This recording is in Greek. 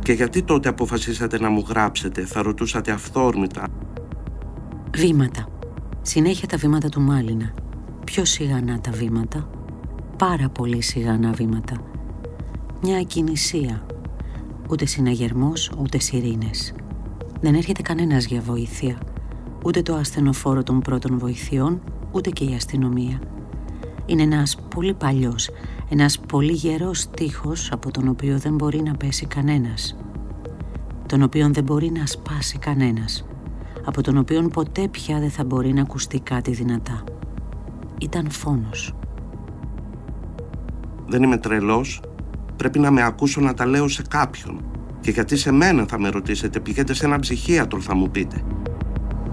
Και γιατί τότε αποφασίσατε να μου γράψετε? Θα ρωτούσατε αυθόρμητα. Βήματα. Συνέχεια τα βήματα του Μάλινα. Πιο σιγανά τα βήματα. Πάρα πολύ σιγανά βήματα. Μια ακινησία. Ούτε συναγερμός, ούτε σιρήνες. Δεν έρχεται κανένας για βοήθεια. Ούτε το ασθενοφόρο των πρώτων βοηθειών, ούτε και η αστυνομία. Είναι ένας πολύ παλιός, ένας πολύ γερός τοίχος από τον οποίο δεν μπορεί να πέσει κανένας. Τον οποίον δεν μπορεί να σπάσει κανένας. Από τον οποίον ποτέ πια δεν θα μπορεί να ακουστεί κάτι δυνατά. Ήταν φόνος. Δεν είμαι τρελός. Πρέπει να με ακούσω να τα λέω σε κάποιον. Και γιατί σε μένα θα με ρωτήσετε? Πηγαίνετε σε έναν ψυχίατρο, θα μου πείτε.